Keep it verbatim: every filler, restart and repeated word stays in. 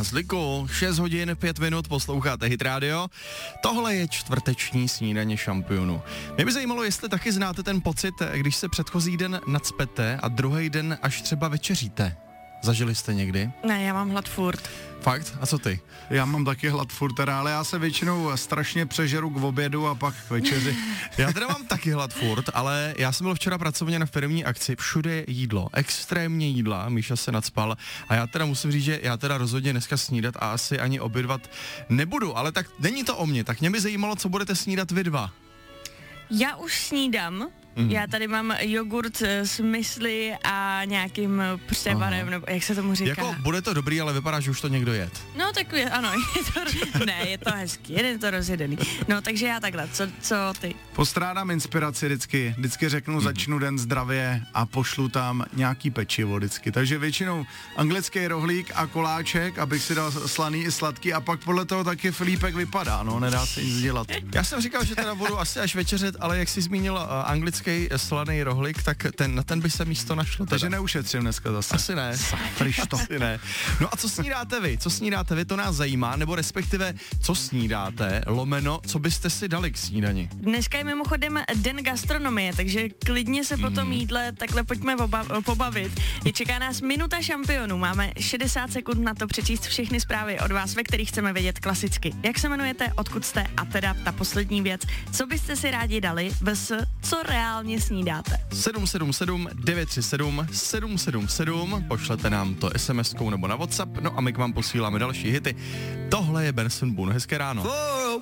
Na zvyku šest hodin pět minut posloucháte Hit Radio. Tohle je čtvrteční snídaně šampionů. Mě by zajímalo, jestli taky znáte ten pocit, když se předchozí den nacpete a druhý den až třeba večeříte. Zažili jste někdy? Ne, já mám hlad furt. Fakt? A co ty? Já mám taky hlad furt, teda, ale já se většinou strašně přežeru k obědu a pak k večeři. Já teda mám taky hlad furt, ale já jsem byl včera pracovně na firmní akci, všude je jídlo, extrémně jídla, Míša se nacpal a já teda musím říct, že já teda rozhodně dneska snídat a asi ani obědvat nebudu, ale tak není to o mě, tak mě by zajímalo, co budete snídat vy dva. Já už snídám. Mm. Já tady mám jogurt s mysli a nějakým převarem, nebo jak se tomu říká. Jako bude to dobrý, ale vypadá, že už to někdo jet. No tak je, ano, je to, ne, je to hezký, je to rozjedený. No takže já takhle, co, co ty? Postrádám inspiraci vždycky, vždycky řeknu, mm. začnu den zdravě a pošlu tam nějaký pečivo vždycky. Takže většinou anglický rohlík a koláček, abych si dal slaný i sladký a pak podle toho taky Filipek vypadá, no, nedá se nic dělat. Já jsem říkal, že teda budu asi až večeřet, ale jak jsi zmínil uh, anglický slaný rohlík, tak ten, na ten by se místo našlo. Teda. Takže neušetřím dneska zase. Asi ne. Frišto. Asi ne. No a co snídáte vy? Co snídáte vy? To nás zajímá, nebo respektive, co snídáte, lomeno, co byste si dali k snídani? Dneska je mimochodem den gastronomie, takže klidně se po tom mm. jídle takhle pojďme oba- pobavit. Je čeká nás minuta šampionů. Máme šedesát sekund na to přečíst všechny zprávy od vás, ve kterých chceme vědět klasicky. Jak se jmenujete, odkud jste a teda ta poslední věc, co byste si rádi dali, vs. co reálně snídáte. sedm sedm sedm devět tři sedm sedm sedm sedm, pošlete nám to es em eskou nebo na WhatsApp, no a my k vám posíláme další hity. Tohle je Benson Boone, hezké ráno.